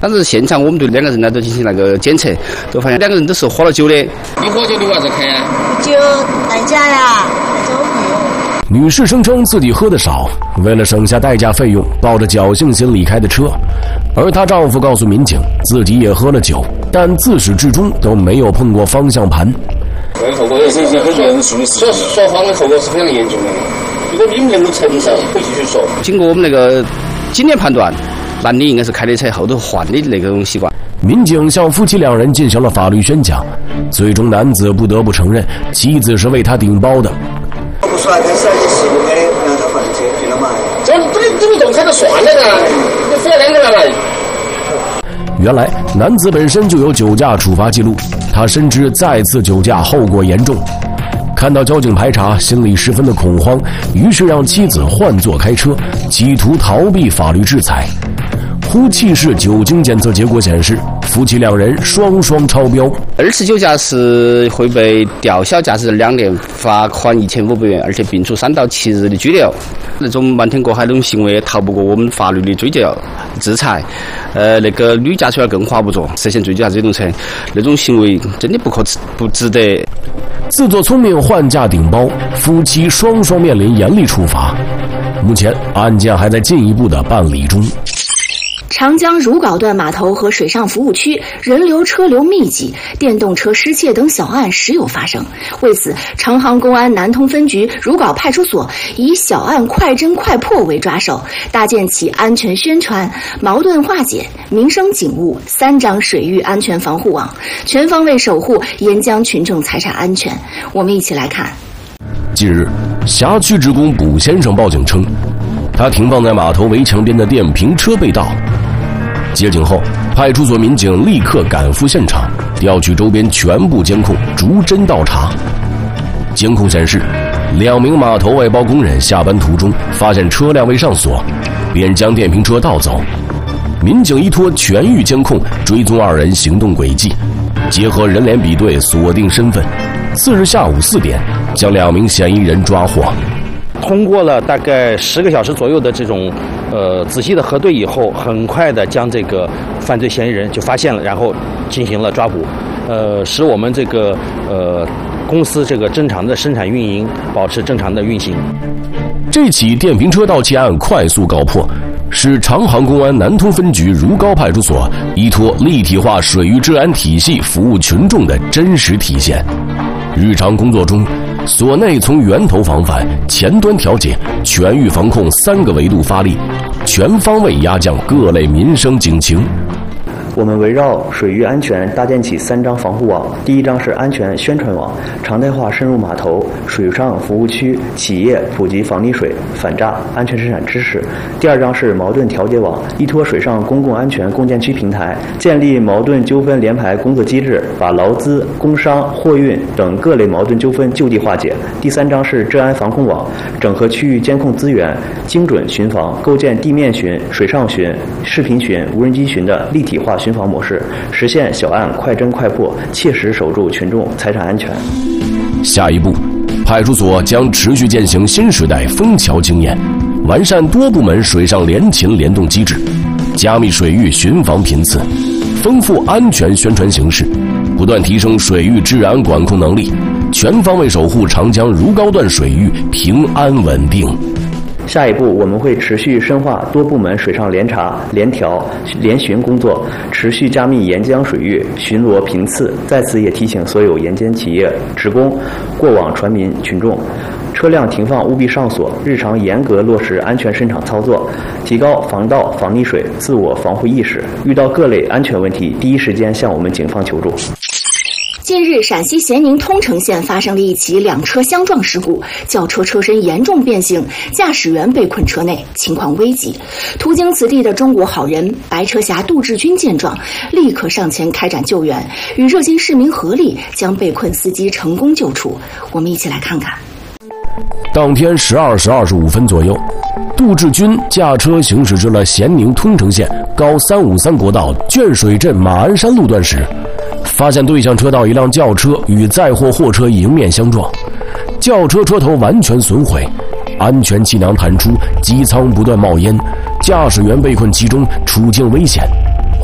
但是现场我们对2个人呢都进行那个检测，都发现2个人都是喝了酒的。 你喝酒你为啥子开呀？ 酒代驾呀，交费用。 女士声称自己喝得少，为了省下代驾费用，抱着侥幸心理开的车。而她丈夫告诉民警，自己也喝了酒，但自始至终都没有碰过方向盘。 后果也是很严重的事情，说谎的后果是非常严重的。如果你们能够承受，会继续说。 经过我们那个经验判断，男的应该是开的车后头换的那种习惯。 民警向夫妻2人进行了法律宣讲，最终男子不得不承认妻子是为他顶包的。 不说开始你是不该让他换车去了嘛？ 这你们动车就算了啊，你非要2个人来。 原来男子本身就有酒驾处罚记录，他深知再次酒驾后果严重，看到交警排查，心里十分的恐慌，于是让妻子换座开车，企图逃避法律制裁。呼气式酒精检测结果显示，夫妻2人双超标。 2次酒驾是会被吊销驾驶2年，罚款1500元，而且并处3到7日的拘留。那种瞒天过海那种行为逃不过我们法律的追究制裁。那个女驾驶员更划不着，涉嫌醉酒驾驶电动车，那种行为真的不值得。 自作聪明换驾顶包，夫妻双面临严厉处罚。目前案件还在进一步的办理中。 长江如皋段码头和水上服务区人流车流密集，电动车失窃等小案时有发生。为此，长杭公安南通分局如皋派出所以小案快侦快破为抓手，搭建起安全宣传、矛盾化解、民生警务3张水域安全防护网，全方位守护沿江群众财产安全。我们一起来看。 近日，辖区职工卜先生报警称，他停放在码头围墙边的电瓶车被盗。接警后，派出所民警立刻赶赴现场，调取周边全部监控，逐帧倒查。监控显示，2名码头外包工人下班途中发现车辆未上锁，便将电瓶车盗走。民警依托全域监控追踪2人行动轨迹，结合人脸比对锁定身份。次日下午4点，将2名嫌疑人抓获。 通过了大概10个小时左右的这种仔细的核对以后，很快的将这个犯罪嫌疑人就发现了，然后进行了抓捕，使我们这个公司这个正常的生产运营保持正常的运行。 这起电瓶车盗窃案快速告破，是长杭公安南通分局如皋派出所依托立体化水域治安体系服务群众的真实体现。日常工作中，所内从源头防范、前端调解、全域防控3个维度发力，全方位压降各类民生警情。 我们围绕水域安全搭建起3张防护网。第1张是安全宣传网，常态化深入码头、水上服务区、企业普及防溺水、反诈、安全生产知识。第2张是矛盾调解网，依托水上公共安全共建区平台，建立矛盾纠纷联排工作机制，把劳资、工商、货运等各类矛盾纠纷就地化解。第3张是治安防控网，整合区域监控资源，精准巡防，构建地面巡、水上巡、视频巡、无人机巡的立体化巡防模式，实现小案快侦快破，切实守住群众财产安全。 下一步，派出所将持续践行新时代枫桥经验，完善多部门水上联勤联动机制，加密水域巡防频次，丰富安全宣传形式，不断提升水域治安管控能力，全方位守护长江如皋段水域平安稳定。 下一步，我们会持续深化多部门水上联查、联调、联巡工作，持续加密沿江水域巡逻频次。在此也提醒所有沿江企业职工、过往船民群众，车辆停放务必上锁，日常严格落实安全生产操作，提高防盗防溺水自我防护意识。遇到各类安全问题，第一时间向我们警方求助。 近日，陕西咸宁通城县发生了一起2车相撞事故，轿车车身严重变形，驾驶员被困车内，情况危急。途经此地的中国好人白车侠杜志军见状，立刻上前开展救援，与热心市民合力将被困司机成功救出。我们一起来看看。 当天12时25分左右，杜志军驾车行驶至了咸宁通城县高353国道卷水镇马鞍山路段时，发现对向车道一辆轿车与载货货车迎面相撞，轿车车头完全损毁，安全气囊弹出，机舱不断冒烟，驾驶员被困其中，处境危险。